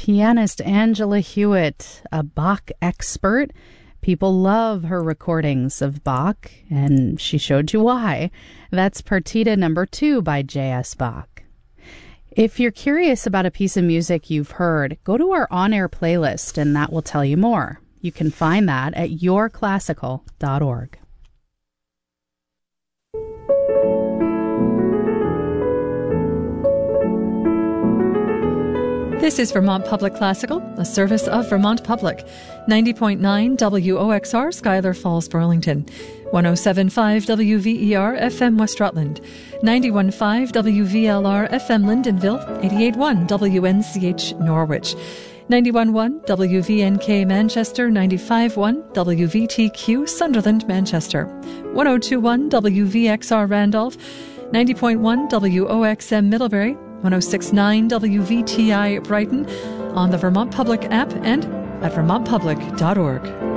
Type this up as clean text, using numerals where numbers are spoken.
Pianist Angela Hewitt, a Bach expert. People love her recordings of Bach, and she showed you why. That's Partita No. 2 by J.S. Bach. If you're curious about a piece of music you've heard, go to our on-air playlist, and that will tell you more. You can find that at yourclassical.org. This is Vermont Public Classical, a service of Vermont Public. 90.9 WOXR, Schuyler Falls, Burlington. 107.5 WVER, FM West Rutland. 91.5 WVLR, FM Lyndonville. 88.1 WNCH, Norwich. 91.1 WVNK, Manchester. 95.1 WVTQ, Sunderland, Manchester. 102.1 WVXR, Randolph. 90.1 WOXM, Middlebury. 106.9 WVTI Brighton, on the Vermont Public app and at vermontpublic.org.